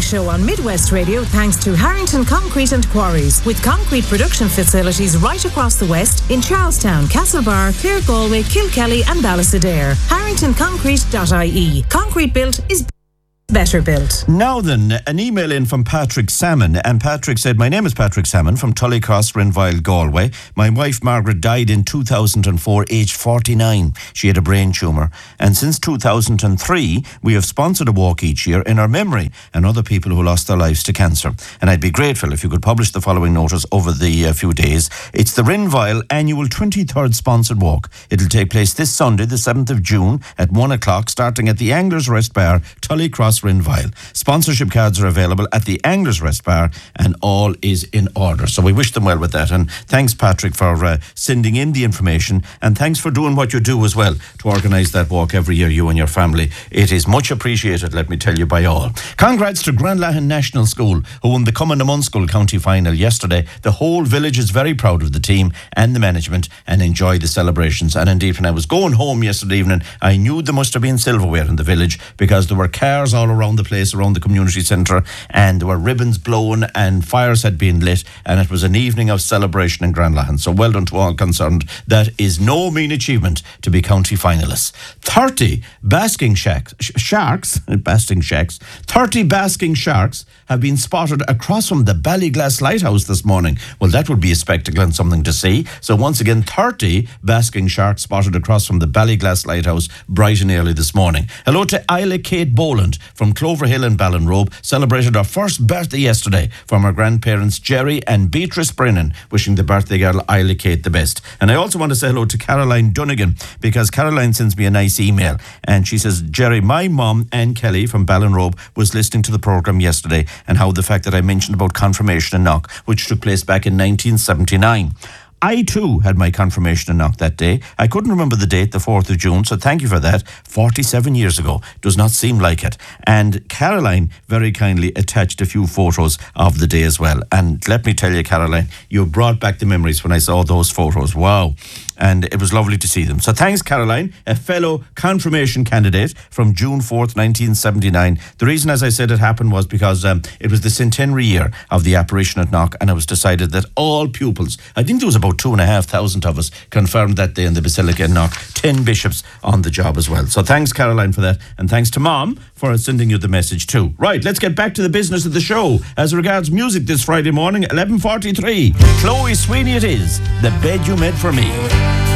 show on Midwest Radio thanks to Harrington Concrete and Quarries, with concrete production facilities right across the West in Charlestown, Castlebar, Clare, Galway, Kilkelly and Ballysadair. HarringtonConcrete.ie. Concrete built is better built. Now then, an email in from Patrick Salmon, and Patrick said, my name is Patrick Salmon from Tullycross, Rinvile, Galway. My wife Margaret died in 2004, aged 49. She had a brain tumour, and since 2003 we have sponsored a walk each year in her memory and other people who lost their lives to cancer. And I'd be grateful if you could publish the following notice over the few days. It's the Rinvile annual 23rd sponsored walk. It'll take place this Sunday, the 7th of June at 1 o'clock, starting at the Anglers Rest Bar, Tullycross, Rinvile. Sponsorship cards are available at the Anglers Rest Bar and all is in order. So we wish them well with that, and thanks Patrick for sending in the information, and thanks for doing what you do as well to organise that walk every year, you and your family. It is much appreciated, let me tell you, by all. Congrats to Granlahan National School, who won the Cumann na Munschool county final yesterday. The whole village is very proud of the team and the management and enjoy the celebrations. And indeed, when I was going home yesterday evening, I knew there must have been silverware in the village, because there were cars all around the place, around the community centre, and there were ribbons blown and fires had been lit, and it was an evening of celebration in Granlahan. So well done to all concerned. That is no mean achievement to be county finalists. 30 basking sharks have been spotted across from the Ballyglass Lighthouse this morning. Well, that would be a spectacle and something to see. So once again, 30 basking sharks spotted across from the Ballyglass Lighthouse bright and early this morning. Hello to Isla Kate Boland from Clover Hill and Ballinrobe. Celebrated her first birthday yesterday from her grandparents Jerry and Beatrice Brennan, wishing the birthday girl Isla Kate the best. And I also want to say hello to Caroline Dunnigan, because Caroline sends me a nice email and she says, Jerry, my mum Anne Kelly from Ballinrobe was listening to the programme yesterday, and how the fact that I mentioned about confirmation in Knock, which took place back in 1979. I too had my confirmation in Knock that day. I couldn't remember the date, the 4th of June, so thank you for that. 47 years ago. Does not seem like it. And Caroline very kindly attached a few photos of the day as well. And let me tell you, Caroline, you brought back the memories when I saw those photos. Wow. And it was lovely to see them. So thanks, Caroline, a fellow confirmation candidate from June 4th, 1979. The reason, as I said, it happened was because it was the centenary year of the apparition at Knock, and it was decided that all pupils, I think there was about 2,500 of us, confirmed that day in the Basilica in Knock. 10 bishops on the job as well. So thanks, Caroline, for that. And thanks to Mom for sending you the message too. Right, let's get back to the business of the show. As regards music this Friday morning, 11:43. Chloe Sweeney it is, The Bed You Made For Me.